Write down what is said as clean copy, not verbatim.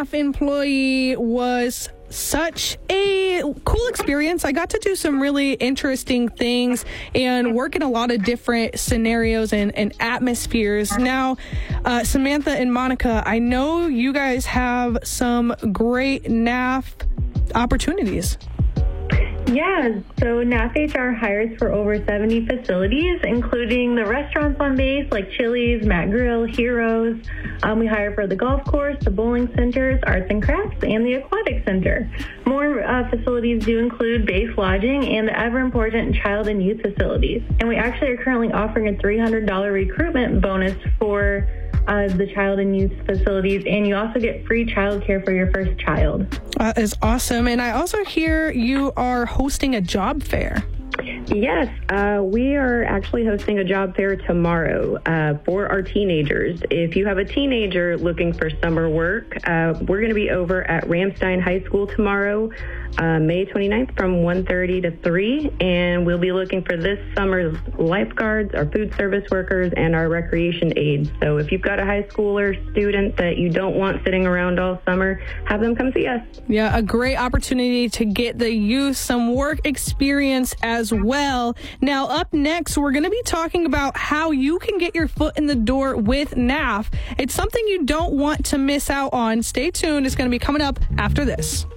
NAF employee was such a cool experience. I got to do some really interesting things and work in a lot of different scenarios and atmospheres. Now, Samantha and Monica, I know you guys have some great NAF opportunities. Yeah, so NAF HR hires for over 70 facilities, including the restaurants on base like Chili's, Matt Grill, Heroes. We hire for the golf course, the bowling centers, arts and crafts, and the aquatic center. More facilities do include base lodging and the ever-important child and youth facilities. And we actually are currently offering a $300 recruitment bonus for the child and youth facilities, and you also get free childcare for your first child. That is awesome. And I also hear you are hosting a job fair. Yes, we are actually hosting a job fair tomorrow for our teenagers. If you have a teenager looking for summer work, we're going to be over at Ramstein High School tomorrow, May 29th from 1:30 to 3, and we'll be looking for this summer's lifeguards, our food service workers, and our recreation aides. So if you've got a high schooler student that you don't want sitting around all summer, have them come see us. Yeah, a great opportunity to get the youth some work experience as well. Now, up next, we're going to be talking about how you can get your foot in the door with NAF. It's something you don't want to miss out on. Stay tuned. It's going to be coming up after this.